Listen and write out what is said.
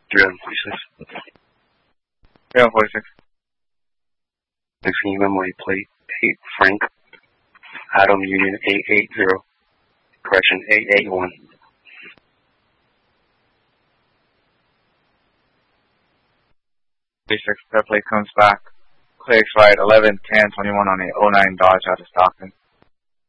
346. 346. Next thing you memory plate 8 Frank. Adam Union 880. Correction 881. 36, that plate comes back. Clear flight 11-10-21 on a 09 Dodge out of Stockton.